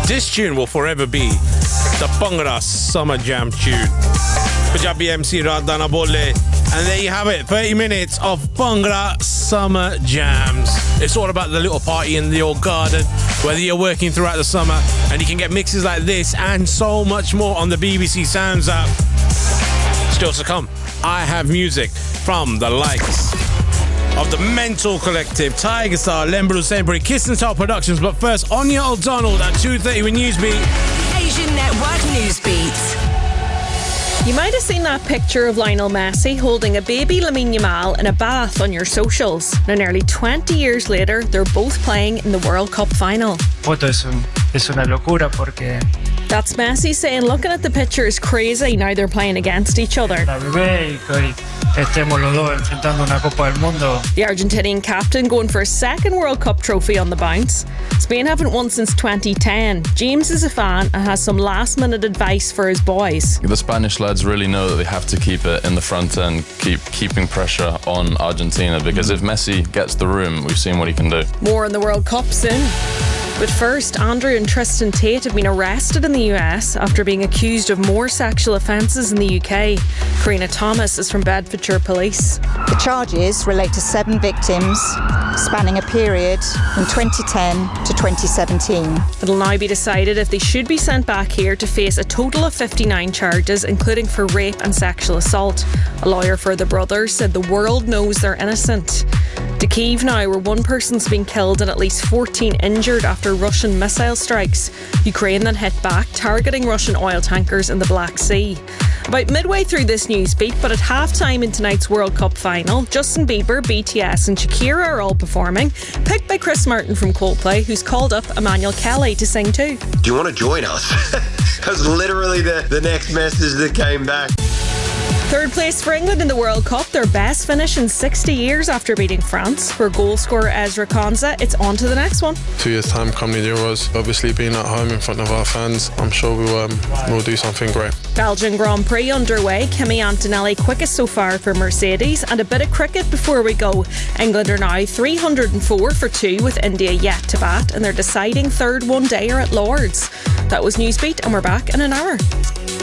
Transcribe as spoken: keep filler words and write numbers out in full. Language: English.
This tune will forever be the Bhangra Summer Jam tune. Punjabi M C Radhana Bolle. And there you have it, thirty minutes of Bhangra Summer Jams. It's all about the little party in your garden, whether you're working throughout the summer, and you can get mixes like this and so much more on the B B C Sounds app. Still to come, I have music from the likes of the Mental Collective, Tiger Star, Lembru Sainsbury, Kiss and Tell Productions. But first, Anya O'Donnell at two thirty with Newsbeat. Asian Network Newsbeat. You might have seen that picture of Lionel Messi holding a baby Lamine Yamal in a bath on your socials. Now, nearly twenty years later, they're both playing in the World Cup final. Foto es, un, es una locura porque... That's Messi saying looking at the picture is crazy now they're playing against each other. La bebé y estemos los dos enfrentando una Copa del Mundo. The Argentinian captain going for a second World Cup trophy on the bounce. Spain haven't won since twenty ten. James is a fan and has some last minute advice for his boys. The Spanish lads really know that they have to keep it in the front end, keep keeping pressure on Argentina, because if Messi gets the room, we've seen what he can do. More in the World Cup soon. But first, Andrew and Tristan Tate have been arrested in the U S after being accused of more sexual offences in the U K. Karina Thomas is from Bedfordshire Police. The charges relate to seven victims spanning a period from twenty ten to twenty seventeen. It'll now be decided if they should be sent back here to face a total of fifty-nine charges, including for rape and sexual assault. A lawyer for the brothers said the world knows they're innocent. To Kyiv now, where one person's been killed and at least fourteen injured after Russian missile strikes. Ukraine then hit back, targeting Russian oil tankers in the Black Sea. About midway through this news beat, but at half-time in tonight's World Cup final, Justin Bieber, B T S and Shakira are all performing, picked by Chris Martin from Coldplay, who's called up Emmanuel Kelly to sing too. Do you want to join us? That was literally the, the next message that came back. Third place for England in the World Cup, their best finish in sixty years after beating France. For goal scorer Ezra Konsa, it's on to the next one. Two years' time coming the Euros, obviously being at home in front of our fans, I'm sure we'll, um, we'll do something great. Belgian Grand Prix underway, Kimi Antonelli quickest so far for Mercedes, and a bit of cricket before we go. England are now three hundred four for two with India yet to bat, and their deciding third one-dayer at Lord's. That was Newsbeat, and we're back in an hour.